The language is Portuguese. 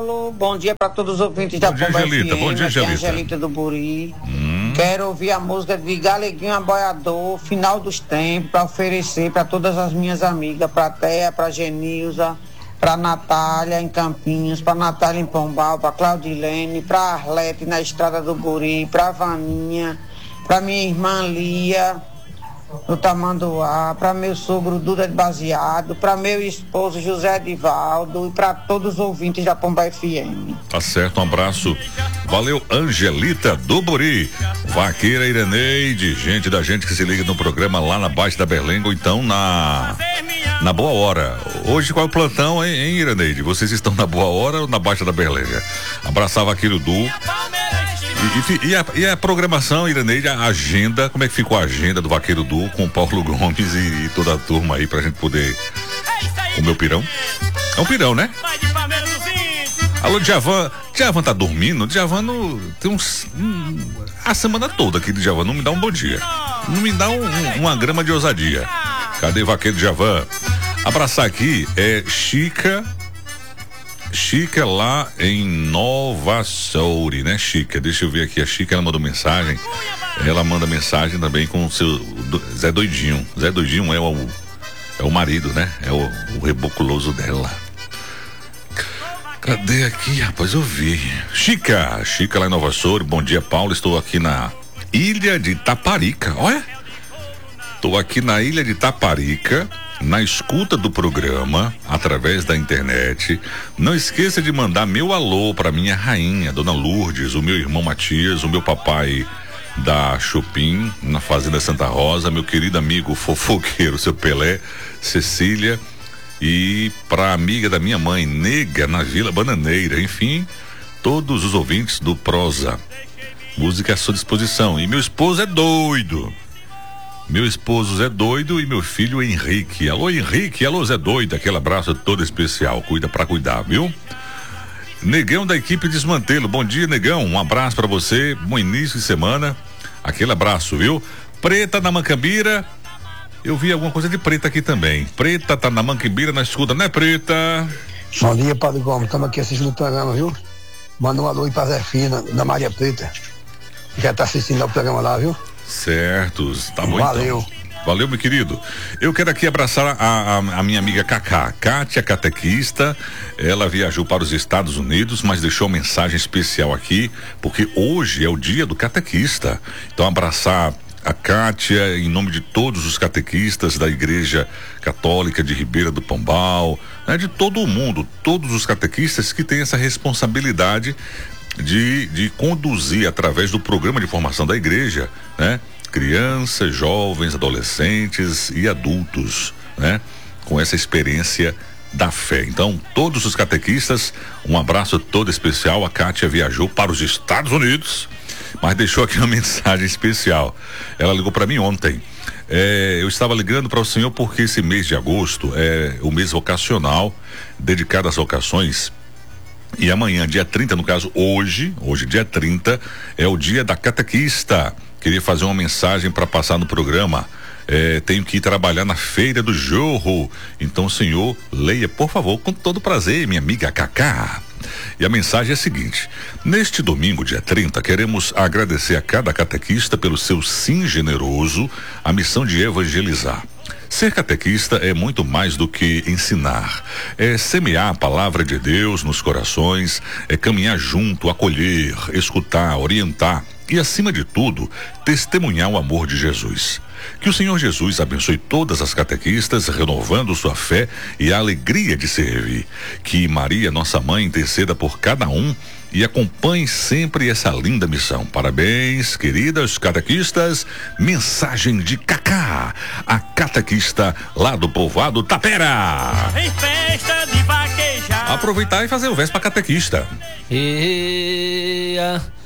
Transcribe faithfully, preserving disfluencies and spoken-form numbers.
Alô, bom dia para todos os ouvintes da Pomba F M. Bom dia, Angelita. Angelita do Buri. Hum. Quero ouvir a música de Galeguinho Aboiador, Final dos Tempos, para oferecer para todas as minhas amigas, para Téia, para Genilza, para Natália em Campinhos, para Natália em Pombal, para Claudilene, para Arlete na Estrada do Buri, para Vaninha, para minha irmã Lia no Tamanduá, para meu sogro Duda de Baseado, para meu esposo José Divaldo e para todos os ouvintes da Pomba F M. Tá certo, um abraço. Valeu, Angelita do Buri, Vaqueira Iraneide, gente da gente que se liga no programa lá na Baixa da Berlenga, ou então na na Boa Hora. Hoje qual é o plantão, hein, hein, Iraneide? Vocês estão na Boa Hora ou na Baixa da Berlenga? Abraçar Vaqueiro Du. E, e, e, a, e a programação, Iraneide, a agenda, como é que ficou a agenda do Vaqueiro Du com o Paulo Gomes e, e toda a turma aí pra gente poder comer o pirão? É um pirão, né? Alô, Djavan. Djavan tá dormindo? Djavan no, tem uns um, a semana toda aqui de Djavan, não me dá um bom dia, não me dá um, um, uma grama de ousadia. Cadê Vaqueiro Djavan? Abraçar aqui é Chica Chica lá em Nova Soure, né, Chica? Deixa eu ver aqui, a Chica, ela mandou mensagem, ela manda mensagem também com o seu do, Zé Doidinho. Zé Doidinho é o, é o marido, né? É o, o reboculoso dela. Cadê aqui, rapaz? Eu vi. Chica, Chica lá em Nova Soure, bom dia, Paulo, estou aqui na Ilha de Taparica, olha. Estou aqui na Ilha de Taparica, na escuta do programa, através da internet. Não esqueça de mandar meu alô para minha rainha, Dona Lourdes, o meu irmão Matias, o meu papai da Chopin, na Fazenda Santa Rosa, meu querido amigo fofoqueiro, seu Pelé, Cecília, e para amiga da minha mãe, Nega, na Vila Bananeira, enfim, todos os ouvintes do Prosa. Música à sua disposição. E meu esposo é doido. Meu esposo Zé Doido e meu filho Henrique. Alô, Henrique, alô, Zé Doido, aquele abraço todo especial, cuida pra cuidar, viu? Negão da equipe Desmantelo, bom dia, Negão, um abraço pra você, bom início de semana, aquele abraço, viu? Preta na Mancambira, eu vi alguma coisa de Preta aqui também. Preta tá na Mancambira, na escuta, né, Preta? Bom dia, Padre Gomes, estamos aqui assistindo o programa, viu? Manda um alô aí pra Zefina, da Maria Preta, já tá assistindo ao programa lá, viu? Certo, tá bom. Valeu. Então. Valeu, meu querido. Eu quero aqui abraçar a, a, a minha amiga Cacá, Kátia, catequista. Ela viajou para os Estados Unidos, mas deixou uma mensagem especial aqui, porque hoje é o dia do catequista. Então, abraçar a Kátia em nome de todos os catequistas da Igreja Católica de Ribeira do Pombal, né, de todo o mundo, todos os catequistas que têm essa responsabilidade De, de conduzir através do programa de formação da igreja, né? Crianças, jovens, adolescentes e adultos, né? Com essa experiência da fé. Então, todos os catequistas, um abraço todo especial. A Kátia viajou para os Estados Unidos, mas deixou aqui uma mensagem especial. Ela ligou para mim ontem. É, eu estava ligando para o senhor porque esse mês de agosto é o mês vocacional, dedicado às vocações. E amanhã, dia trinta, no caso hoje, hoje dia trinta, é o dia da catequista. Queria fazer uma mensagem para passar no programa. É, tenho que ir trabalhar na Feira do Jorro. Então, senhor, leia, por favor, com todo prazer, minha amiga Cacá. E a mensagem é a seguinte: neste domingo, dia trinta, queremos agradecer a cada catequista pelo seu sim generoso, a missão de evangelizar. Ser catequista é muito mais do que ensinar, é semear a palavra de Deus nos corações, é caminhar junto, acolher, escutar, orientar e, acima de tudo, testemunhar o amor de Jesus. Que o Senhor Jesus abençoe todas as catequistas, renovando sua fé e a alegria de servir. Que Maria, nossa mãe, interceda por cada um e acompanhe sempre essa linda missão. Parabéns, queridas catequistas. Mensagem de Cacá, a catequista lá do povoado Tapera. Em festa de vaquejar. Aproveitar e fazer o verso pra catequista. Eia.